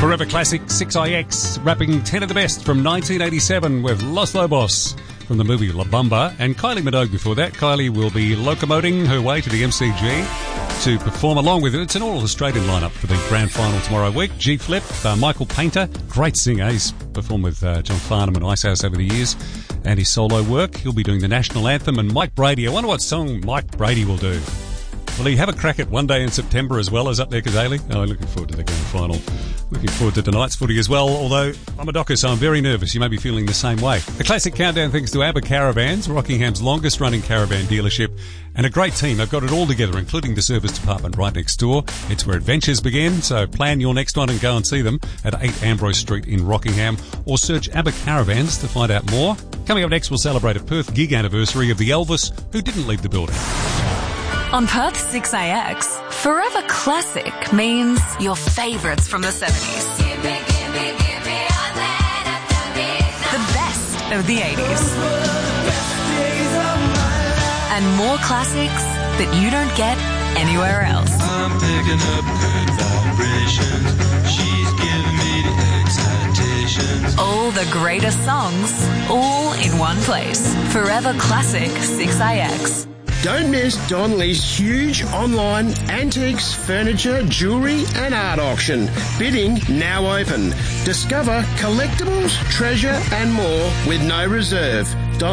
Forever Classic 6IX, rapping 10 of the best from 1987 with Los Lobos from the movie La Bamba, and Kylie Minogue before that. Kylie will be locomoting her way to the MCG to perform along with it. It's an all-Australian lineup for the grand final tomorrow week. G-Flip, Michael Painter, great singer. He's performed with John Farnham and Icehouse over the years, and his solo work. He'll be doing the national anthem, and Mike Brady. I wonder what song Mike Brady will do. Will he have a crack at One Day in September as well as Up There Kazali? Oh, looking forward to the grand final. Looking forward to tonight's footy as well, although I'm a docker, so I'm very nervous. You may be feeling the same way. The classic countdown thanks to ABBA Caravans, Rockingham's longest running caravan dealership, and a great team. They've got it all together, including the service department right next door. It's where adventures begin, so plan your next one and go and see them at 8 Ambrose Street in Rockingham, or search ABBA Caravans to find out more. Coming up next, we'll celebrate a Perth gig anniversary of the Elvis who didn't leave the building. On Perth 6AX, Forever Classic means your favourites from the 70s. The best of the 80s. And more classics that you don't get anywhere else. I'm picking up good vibrations. She's giving me the excitations. All the greatest songs, all in one place. Forever Classic 6AX. Don't miss Donley's huge online antiques, furniture, jewellery and art auction. Bidding now open. Discover collectibles, treasure and more with no reserve.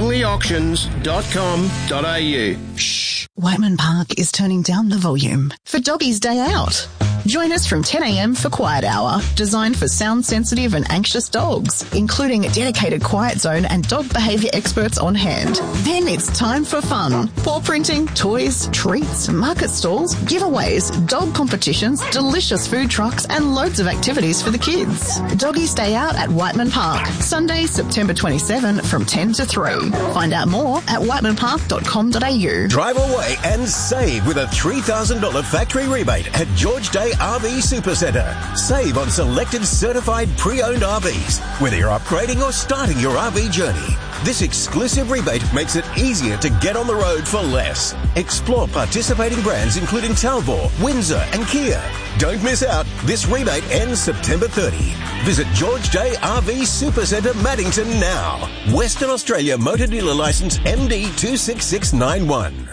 DonleyAuctions.com.au. Shh. Whiteman Park is turning down the volume for Doggy's Day Out. Join us from 10 a.m. for Quiet Hour, designed for sound-sensitive and anxious dogs, including a dedicated quiet zone and dog behaviour experts on hand. Then it's time for fun. Paw printing, toys, treats, market stalls, giveaways, dog competitions, delicious food trucks and loads of activities for the kids. Doggy's Day Out at Whiteman Park, Sunday, September 27 from 10 to 3. Find out more at whitemanpark.com.au. Drive away and save with a $3,000 factory rebate at George Day RV Supercentre. Save on selected certified pre-owned RVs, whether you're upgrading or starting your RV journey. This exclusive rebate makes it easier to get on the road for less. Explore participating brands including Talbot, Windsor and Kia. Don't miss out. This rebate ends September 30. Visit George Day RV Supercentre Maddington now. Western Australia Motor Dealer Licence MD 26691.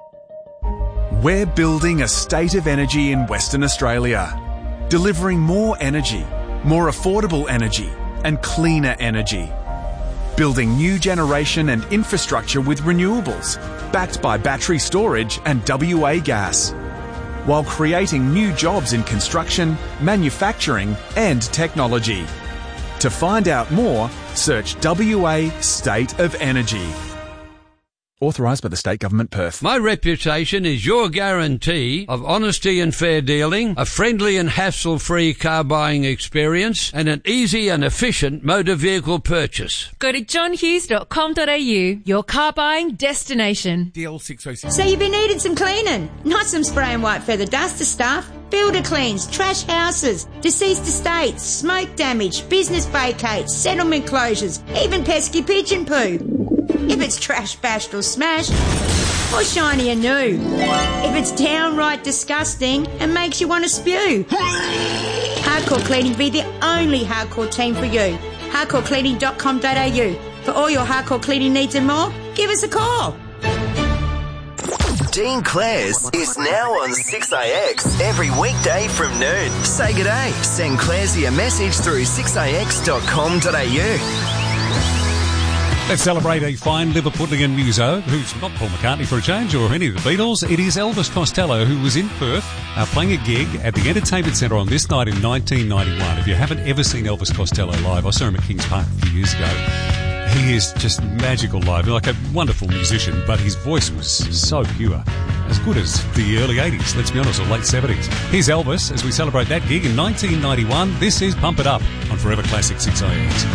We're building a state of energy in Western Australia, delivering more energy, more affordable energy and cleaner energy. Building new generation and infrastructure with renewables, backed by battery storage and WA gas, while creating new jobs in construction, manufacturing and technology. To find out more, search WA State of Energy. Authorised by the State Government, Perth. My reputation is your guarantee of honesty and fair dealing, a friendly and hassle-free car buying experience, and an easy and efficient motor vehicle purchase. Go to johnhughes.com.au, your car buying destination. DL 606. So you've been needing some cleaning, not some spray and white feather duster stuff. Builder cleans, trash houses, deceased estates, smoke damage, business vacates, settlement closures, even pesky pigeon poo. If it's trash, bashed or smashed, or shiny and new. If it's downright disgusting and makes you want to spew. Hardcore Cleaning be the only hardcore team for you. hardcorecleaning.com.au. For all your hardcore cleaning needs and more, give us a call. Dean Clares is now on 6IX every weekday from noon. Say good day. Send Claresy a message through 6ix.com.au. Let's celebrate a fine Liverpudlian muso who's not Paul McCartney for a change or any of the Beatles. It is Elvis Costello, who was in Perth playing a gig at the Entertainment Centre on this night in 1991. If you haven't ever seen Elvis Costello live, I saw him at Kings Park a few years ago. He is just magical live, like a wonderful musician, but his voice was so pure. As good as the early 80s, let's be honest, or late 70s. Here's Elvis as we celebrate that gig in 1991. This is Pump It Up on Forever Classic 6IX.